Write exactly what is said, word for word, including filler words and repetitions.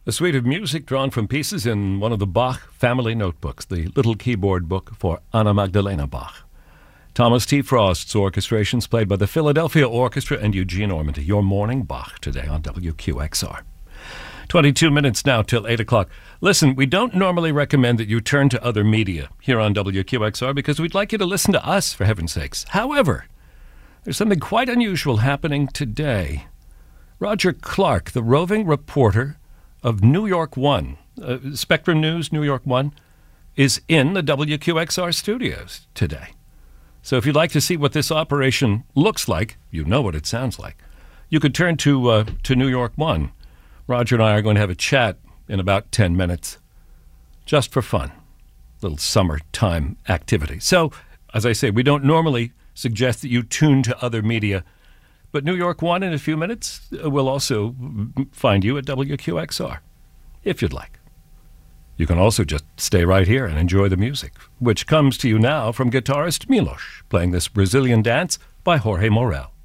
A suite of music drawn from pieces in one of the Bach family notebooks, the little keyboard book for Anna Magdalena Bach. Thomas T. Frost's orchestrations played by the Philadelphia Orchestra and Eugene Ormandy. Your morning Bach today on W Q X R. twenty-two minutes now till eight o'clock. Listen, we don't normally recommend that you turn to other media here on W Q X R because we'd like you to listen to us, for heaven's sakes. However, there's something quite unusual happening today. Roger Clark, the roving reporter of New York One, uh, Spectrum News, New York One, is in the W Q X R studios today. So if you'd like to see what this operation looks like, you know what it sounds like, you could turn to uh, to New York One. Roger and I are going to have a chat in about ten minutes, just for fun, little summertime activity. So, as I say, we don't normally suggest that you tune to other media, but New York One in a few minutes will also find you at W Q X R, if you'd like. You can also just stay right here and enjoy the music, which comes to you now from guitarist Milos, playing this Brazilian dance by Jorge Morel.